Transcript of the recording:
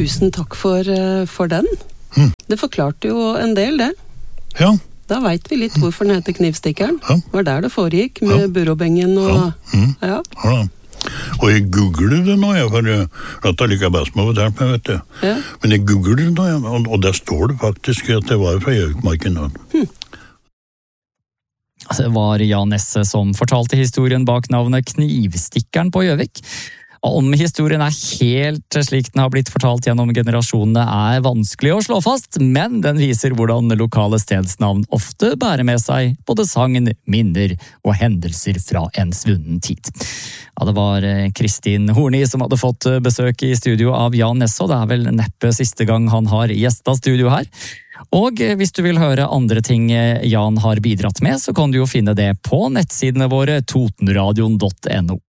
tusen takk for den. Det forklarte jo en del, det. Ja. Da vet vi litt hvorfor den heter Knivstikkeren. Ja. Det var der det foregikk, med burrobengen og... Ja. Og jeg googler det nå, for dette liker jeg best med å fortelle meg, vet du. Ja. Men jeg googler det nå, og der står det faktisk at det var fra Gjøvikmarken. Det var Jan Nesse som fortalte historien bak navnet Knivstikkeren på Gjøvik. Om historien helt slik den har blitt fortalt gjennom generasjonene vanskelig å slå fast, men den viser hvordan lokale stedsnavn ofte bærer med seg både sagn, minner og hendelser fra en svunnen tid. Ja, det var Kristin Horni som hadde fått besøk i studio av Jan Nesse, og det vel neppe siste gang han har gjestet studio her. Og hvis du vil høre andre ting Jan har bidratt med, så kan du jo finne det på nettsidene våre totenradion.no.